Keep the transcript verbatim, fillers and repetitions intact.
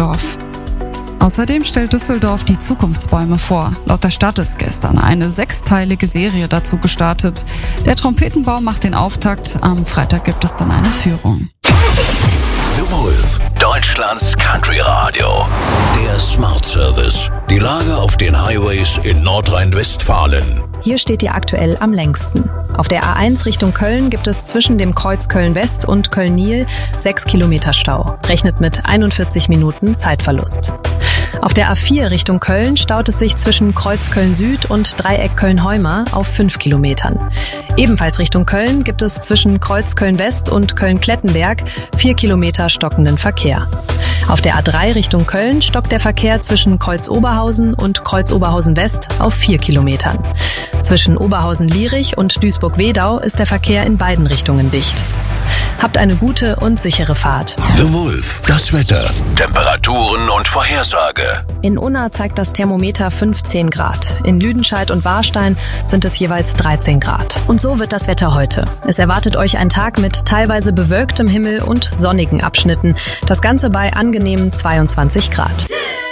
Düsseldorf. Außerdem stellt Düsseldorf die Zukunftsbäume vor. Laut der Stadt ist gestern eine sechsteilige Serie dazu gestartet. Der Trompetenbaum macht den Auftakt. Am Freitag gibt es dann eine Führung. The Wolf, Deutschlands Country Radio. Der Smart Service. Die Lage auf den Highways in Nordrhein-Westfalen. Hier steht ihr aktuell am längsten. Auf der A eins Richtung Köln gibt es zwischen dem Kreuz Köln-West und Köln-Nil sechs Kilometer Stau. Rechnet mit einundvierzig Minuten Zeitverlust. Auf der A vier Richtung Köln staut es sich zwischen Kreuz Köln-Süd und Dreieck Köln-Heuma auf fünf Kilometern. Ebenfalls Richtung Köln gibt es zwischen Kreuz Köln-West und Köln-Klettenberg vier Kilometer stockenden Verkehr. Auf der A drei Richtung Köln stockt der Verkehr zwischen Kreuz Oberhausen und Kreuz Oberhausen-West auf vier Kilometern. Zwischen Oberhausen-Lierich und Duisburg-Wedau ist der Verkehr in beiden Richtungen dicht. Habt eine gute und sichere Fahrt. The Wolf, das Wetter, Temperaturen und Vorhersage. In Unna zeigt das Thermometer fünfzehn Grad. In Lüdenscheid und Warstein sind es jeweils dreizehn Grad. Und so wird das Wetter heute. Es erwartet euch ein Tag mit teilweise bewölktem Himmel und sonnigen Abschnitten. Das Ganze bei angenehmen zweiundzwanzig Grad.